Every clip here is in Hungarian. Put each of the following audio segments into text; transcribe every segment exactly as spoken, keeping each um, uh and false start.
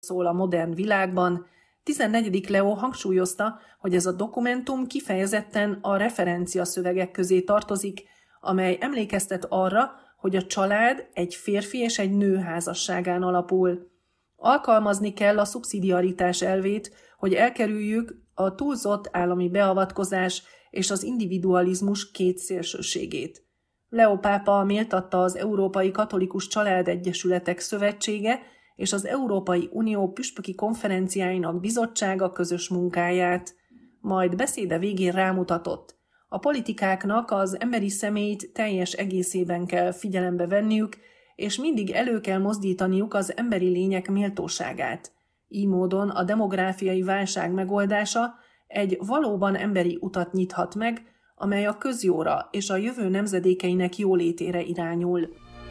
szól a modern világban, tizennegyedik Leó hangsúlyozta, hogy ez a dokumentum kifejezetten a referencia szövegek közé tartozik, amely emlékeztet arra, hogy a család egy férfi és egy nő házasságán alapul. Alkalmazni kell a szubszidiaritás elvét, hogy elkerüljük a túlzott állami beavatkozás és az individualizmus két szélsőségét. Leó pápa méltatta az Európai Katolikus Családegyesületek Szövetsége és az Európai Unió püspöki konferenciáinak bizottsága közös munkáját. Majd beszéde végén rámutatott: a politikáknak az emberi személyt teljes egészében kell figyelembe venniük, és mindig elő kell mozdítaniuk az emberi lények méltóságát. Így módon a demográfiai válság megoldása egy valóban emberi utat nyithat meg, amely a közjóra és a jövő nemzedékeinek jólétére irányul.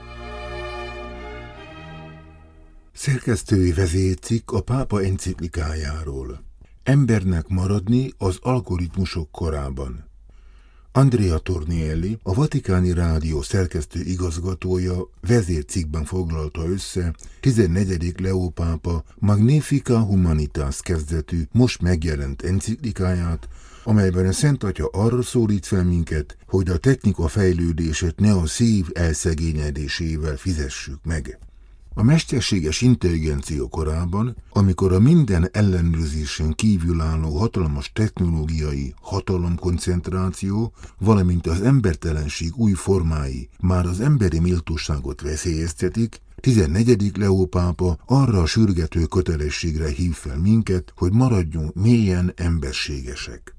Szerkesztői vezércikk a pápa enciklikájáról. Embernek maradni az algoritmusok korában. Andrea Tornielli, a Vatikáni Rádió szerkesztő igazgatója vezércikkben foglalta össze tizennegyedik Leó pápa Magnificat Humanitas kezdetű, most megjelent enciklikáját, amelyben a Szent Atya arra szólít fel minket, hogy a technika fejlődését ne a szív elszegényedésével fizessük meg. A mesterséges intelligencia korában, amikor a minden ellenőrzésen kívül álló hatalmas technológiai hatalomkoncentráció, valamint az embertelenség új formái már az emberi méltóságot veszélyeztetik, tizennegyedik Leó pápa arra a sürgető kötelességre hív fel minket, hogy maradjunk mélyen emberségesek.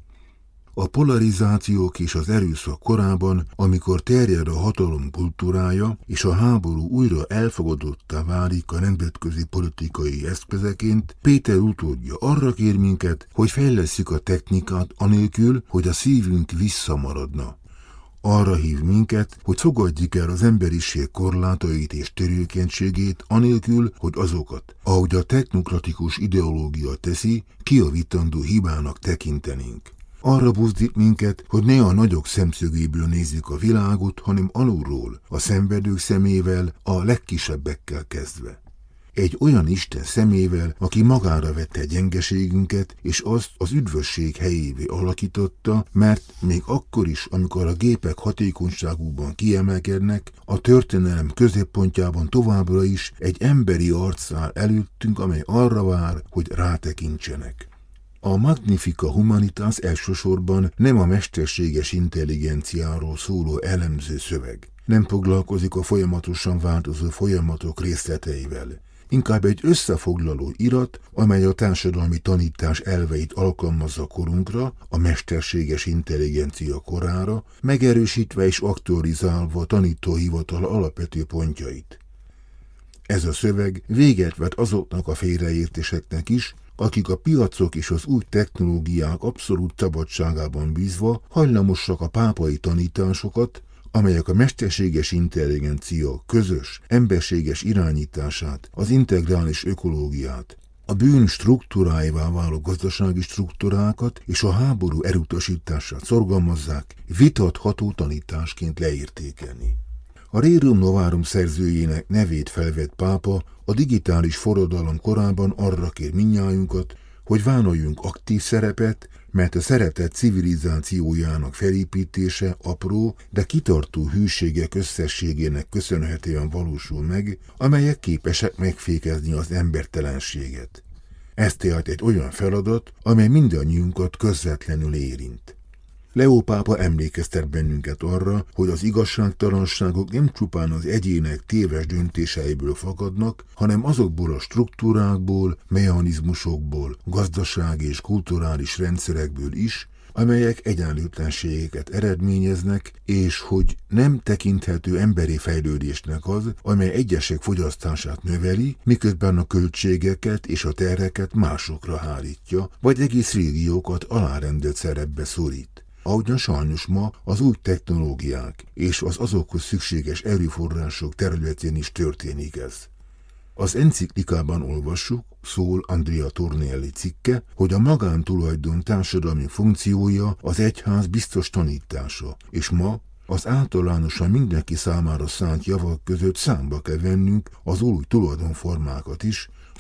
A polarizációk és az erőszak korában, amikor terjed a hatalom kultúrája és a háború újra elfogadottá válik a nemzetközi politikai eszközeként, Péter utódja arra kér minket, hogy fejlesszük a technikát anélkül, hogy a szívünk visszamaradna. Arra hív minket, hogy fogadjuk el az emberiség korlátait és törőkenységét anélkül, hogy azokat, ahogy a technokratikus ideológia teszi, kijavítandó hibának tekintenénk. Arra buzdít minket, hogy ne a nagyok szemszögéből nézzük a világot, hanem alulról, a szenvedők szemével, a legkisebbekkel kezdve. Egy olyan Isten szemével, aki magára vette gyengeségünket, és azt az üdvösség helyévé alakította, mert még akkor is, amikor a gépek hatékonyságukban kiemelkednek, a történelem középpontjában továbbra is egy emberi arc áll előttünk, amely arra vár, hogy rátekintsenek. A Magnificat Humanitas elsősorban nem a mesterséges intelligenciáról szóló elemző szöveg. Nem foglalkozik a folyamatosan változó folyamatok részleteivel. Inkább egy összefoglaló irat, amely a társadalmi tanítás elveit alkalmazza korunkra, a mesterséges intelligencia korára, megerősítve és aktualizálva a tanítóhivatal alapvető pontjait. Ez a szöveg véget vet azoknak a félreértéseknek is, akik a piacok és az új technológiák abszolút szabadságában bízva hajlamosak a pápai tanításokat, amelyek a mesterséges intelligencia közös, emberséges irányítását, az integrális ökológiát, a bűn struktúráivá váló gazdasági struktúrákat és a háború elutasítását szorgalmazzák, vitatható tanításként leértékelni. A Rerum Novarum szerzőjének nevét felvett pápa a digitális forradalom korában arra kér mindnyájunkat, hogy vállaljunk aktív szerepet, mert a szeretet civilizációjának felépítése apró, de kitartó hűségek összességének köszönhetően valósul meg, amelyek képesek megfékezni az embertelenséget. Ez tehát egy olyan feladat, amely mindannyiunkat közvetlenül érint. Leó pápa emlékeztet bennünket arra, hogy az igazságtalanságok nem csupán az egyének téves döntéseiből fakadnak, hanem azokból a struktúrákból, mechanizmusokból, gazdasági és kulturális rendszerekből is, amelyek egyenlőtlenségeket eredményeznek, és hogy nem tekinthető emberi fejlődésnek az, amely egyesek fogyasztását növeli, miközben a költségeket és a terheket másokra hárítja, vagy egész régiókat alárendelt szerepbe szorít. Ahogyan sajnos ma az új technológiák és az azokhoz szükséges erőforrások területén is történik ez. Az enciklikában olvassuk, szól Andrea Tornielli cikke, hogy a magántulajdon társadalmi funkciója az egyház biztos tanítása, és ma az általánosan mindenki számára szánt javak között számba kell vennünk az új tulajdonformákat is,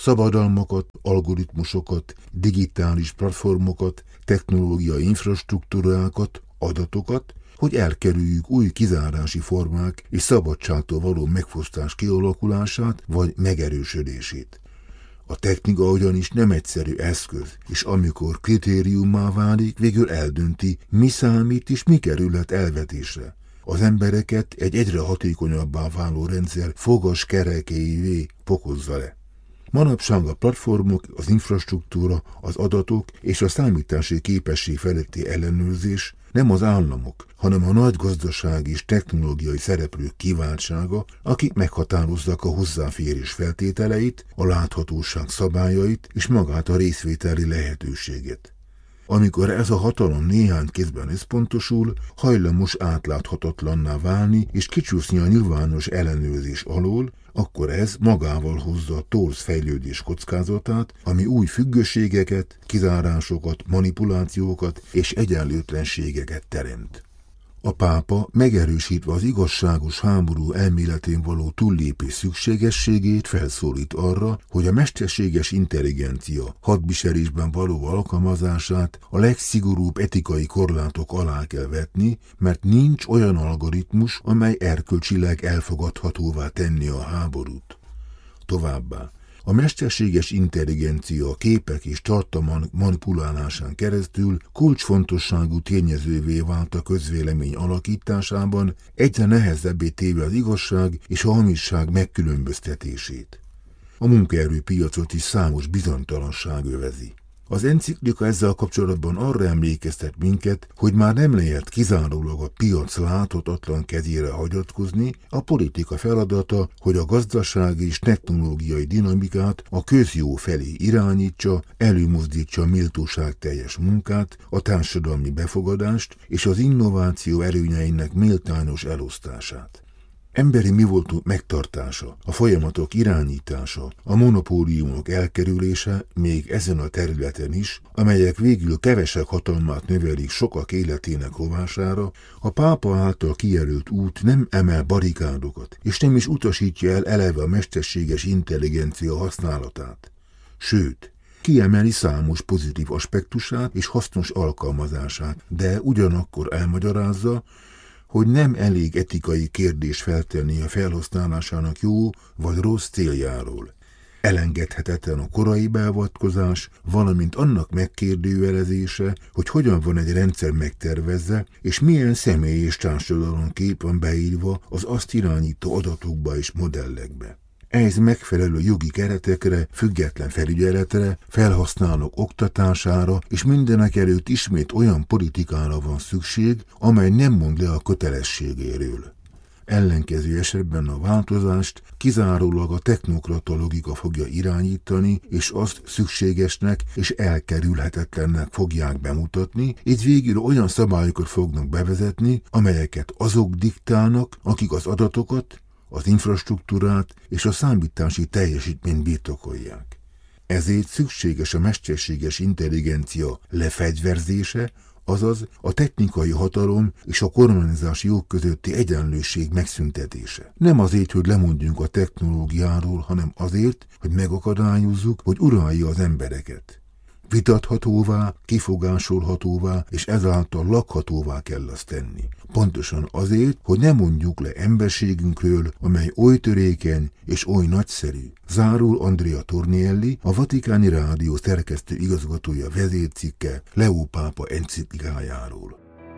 szabadalmakat, algoritmusokat, digitális platformokat, technológiai infrastruktúrákat, adatokat, hogy elkerüljük új kizárási formák és szabadságtól való megfosztás kialakulását vagy megerősödését. A technika ugyanis nem egyszerű eszköz, és amikor kritériummá válik, végül eldönti, mi számít és mi kerülhet elvetésre. Az embereket egy egyre hatékonyabbá váló rendszer fogas kerekeivé pokozza le. Manapság a platformok, az infrastruktúra, az adatok és a számítási képesség feletti ellenőrzés nem az államok, hanem a nagy gazdasági és technológiai szereplők kiváltsága, akik meghatározzák a hozzáférés feltételeit, a láthatóság szabályait és magát a részvételi lehetőséget. Amikor ez a hatalom néhány kézben összpontosul, hajlamos átláthatatlanná válni és kicsúszni a nyilvános ellenőrzés alól, akkor ez magával hozza a torz fejlődés kockázatát, ami új függőségeket, kizárásokat, manipulációkat és egyenlőtlenségeket teremt. A pápa megerősítve az igazságos háború elméletén való túllépés szükségességét felszólít arra, hogy a mesterséges intelligencia hadviselésben való alkalmazását a legszigorúbb etikai korlátok alá kell vetni, mert nincs olyan algoritmus, amely erkölcsileg elfogadhatóvá tenni a háborút. Továbbá, a mesterséges intelligencia képek és tartalmak manipulálásán keresztül kulcsfontosságú tényezővé vált a közvélemény alakításában, egyre nehezebbé téve az igazság és a hamisság megkülönböztetését. A munkaerőpiacot is számos bizonytalanság övezi. Az enciklika ezzel kapcsolatban arra emlékeztet minket, hogy már nem lehet kizárólag a piac láthatatlan kezére hagyatkozni, a politika feladata, hogy a gazdasági és technológiai dinamikát a közjó felé irányítsa, előmozdítsa a méltóságteljes munkát, a társadalmi befogadást és az innováció erőnyeinek méltányos elosztását. Emberi mi voltunk megtartása, a folyamatok irányítása, a monopóliumok elkerülése még ezen a területen is, amelyek végül kevesebb hatalmát növelik sokak életének rovására, a pápa által kijelölt út nem emel barikádokat, és nem is utasítja el eleve a mesterséges intelligencia használatát. Sőt, kiemeli számos pozitív aspektusát és hasznos alkalmazását, de ugyanakkor elmagyarázza, hogy nem elég etikai kérdés feltenni a felhasználásának jó vagy rossz céljáról. Elengedhetetlen a korai beavatkozás, valamint annak megkérdőjelezése, hogy hogyan van egy rendszer megtervezve, és milyen személy és társadalomkép van beírva az azt irányító adatokba és modellekbe. Ehhez megfelelő jogi keretekre, független felügyeletre, felhasználók oktatására és mindenekelőtt ismét olyan politikára van szükség, amely nem mond le a kötelességéről. Ellenkező esetben a változást kizárólag a technokrata logika fogja irányítani, és azt szükségesnek és elkerülhetetlennek fogják bemutatni, így végül olyan szabályokat fognak bevezetni, amelyeket azok diktálnak, akik az adatokat, az infrastruktúrát és a számítási teljesítményt birtokolják. Ezért szükséges a mesterséges intelligencia lefegyverzése, azaz a technikai hatalom és a kormányzási jog közötti egyenlőség megszüntetése. Nem azért, hogy lemondjunk a technológiáról, hanem azért, hogy megakadályozzuk, hogy uralja az embereket. Vitathatóvá, kifogásolhatóvá és ezáltal lakhatóvá kell azt tenni. Pontosan azért, hogy ne mondjuk le emberségünkről, amely oly törékeny és oly nagyszerű. Zárul Andrea Tornielli, a Vatikáni Rádió szerkesztő igazgatója vezércikke Leó pápa enciklikájáról.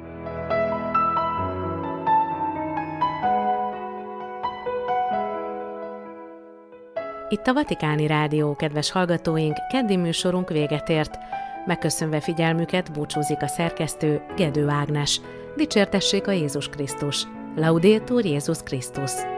Itt a Vatikáni Rádió, kedves hallgatóink, keddi műsorunk véget ért. Megköszönve figyelmüket búcsúzik a szerkesztő, Gedő Ágnes. Dicsértessék a Jézus Krisztus! Laudetur Jézus Krisztus!